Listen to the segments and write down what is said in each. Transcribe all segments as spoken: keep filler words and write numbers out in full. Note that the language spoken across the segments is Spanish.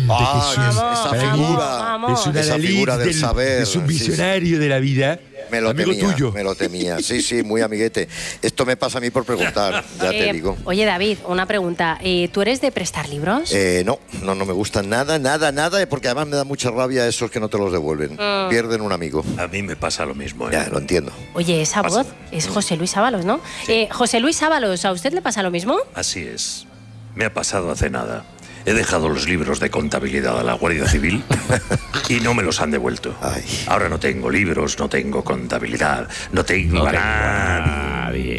Ah, Jesús. esa Para mí figura, vamos. es una esa Dalí figura del del- saber. es un sí, sí. visionario de la vida. Me lo amigo temía, tuyo. me lo temía. Sí, sí, muy amiguete. Esto me pasa a mí por preguntar, ya te Eh, digo. Oye, David, una pregunta. Eh, ¿Tú eres de prestar libros? Eh, no, no, no me gustan nada, nada, nada, porque además me da mucha rabia esos que no te los devuelven. Mm. Pierden un amigo. A mí me pasa lo mismo, ¿eh? Ya, lo entiendo. Oye, esa Pasa. voz es José Luis Ábalos, ¿no? Eh, José Luis Ábalos, ¿a usted le pasa lo mismo? Así es. Me ha pasado hace nada. He dejado los libros de contabilidad a la Guardia Civil y no me los han devuelto. Ay. Ahora no tengo libros, no tengo contabilidad, no tengo a nadie.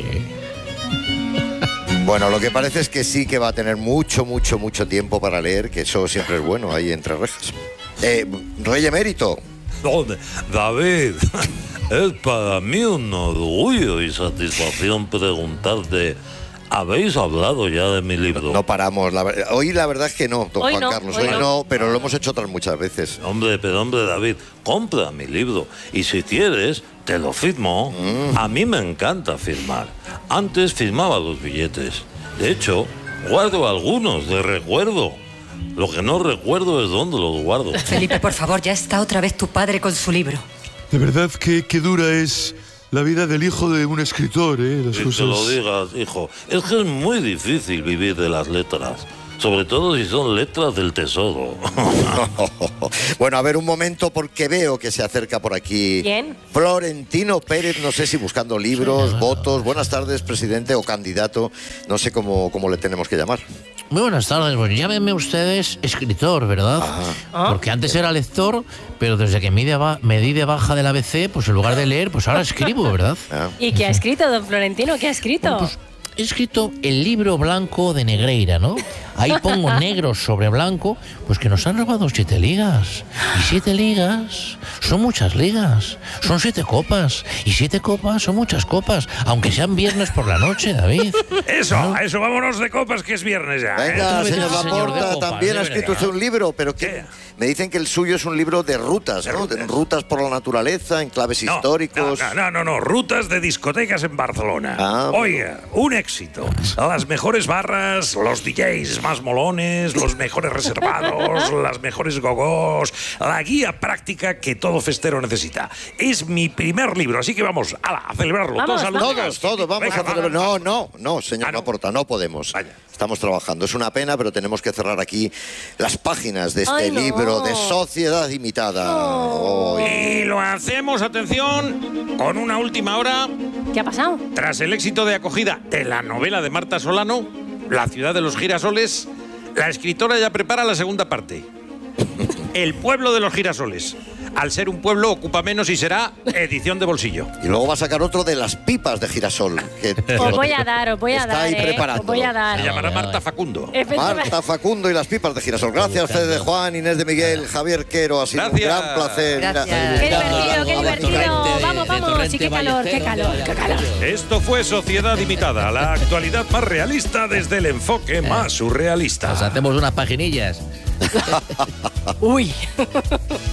Bueno, lo que parece es que sí que va a tener mucho, mucho, mucho tiempo para leer, que eso siempre es bueno, ahí entre rejas. Eh, Rey Emérito. Don David, es para mí un orgullo y satisfacción preguntarte, ¿habéis hablado ya de mi libro? No paramos. La ver- hoy la verdad es que no, don Hoy Juan no, Carlos. hoy Hoy no. no, pero lo hemos hecho otras muchas veces. Hombre, pero hombre, David, compra mi libro y si quieres, te lo firmo. Mm. A mí me encanta firmar. Antes firmaba los billetes. De hecho, guardo algunos de recuerdo. Lo que no recuerdo es dónde los guardo. Felipe, por favor, ya está otra vez tu padre con su libro. De verdad que, que dura es la vida del hijo de un escritor, ¿eh? Las Si cosas... te lo digas, hijo, es que es muy difícil vivir de las letras. Sobre todo si son letras del tesoro. Bueno, a ver un momento porque veo que se acerca por aquí. ¿Quién? Florentino Pérez, no sé si buscando libros, votos. Buenas tardes, presidente o candidato. No sé cómo, cómo le tenemos que llamar. Muy buenas tardes, pues llámenme ustedes escritor, ¿verdad? Ah. Porque antes era lector, pero desde que me di de ba- me di de baja del A B C, pues en lugar de leer, pues ahora escribo, ¿verdad? Ah. ¿Y qué ha escrito, don Florentino? ¿Qué ha escrito? Pues he escrito el libro blanco de Negreira, ¿no? Ahí pongo negro sobre blanco, pues que nos han robado siete ligas. Y siete ligas son muchas ligas. Son siete copas. Y siete copas son muchas copas. Aunque sean viernes por la noche, David. Eso, a eso, vámonos de copas, que es viernes ya. ¿eh? Venga, Esto me señor dice, señor Laporta, de copas, también de ha escrito verdad. usted un libro, pero que ¿Qué? me dicen que el suyo es un libro de rutas, De ¿no? rutas. De rutas por la naturaleza, en claves No, históricos. No, no, no, no, rutas de discotecas en Barcelona. Ah. Oiga, un éxito. Las mejores barras, los D Js más molones, los mejores reservados, las mejores gogos, la guía práctica que todo festero necesita. Es mi primer libro, así que vamos, ala, a celebrarlo. Vamos, todos al vamos. Todos, todos, vamos Venga, a celebrar. va, va. No, no, no, señor Ah, no. Laporta, no podemos. Vaya. Estamos trabajando. Es una pena, pero tenemos que cerrar aquí las páginas de este Ay, no. libro de Sociedad Imitada. Hoy. Y lo hacemos, atención, con una última hora. ¿Qué ha pasado? Tras el éxito de acogida de la novela de Marta Solano, La ciudad de los girasoles, la escritora ya prepara la segunda parte. El pueblo de los girasoles. Al ser un pueblo ocupa menos y será edición de bolsillo. Y luego va a sacar otro de las pipas de girasol. Que Os voy a dar, os voy a Está dar, ahí ¿eh? preparándolo. Os voy a dar. Se llamará Marta Facundo. Efectivamente. Marta Facundo y las pipas de girasol. Gracias, Fede de Juan, Inés de Miguel, Javier Quero. Ha sido Gracias. un gran placer. Gracias. Qué divertido, qué Vamos, divertido. torrente de- Vamos, de vamos. torrente Sí, qué calor, qué calor, qué calor. Esto fue Sociedad Imitada, la actualidad más realista desde el enfoque más surrealista. Nos hacemos unas paginillas. Uy.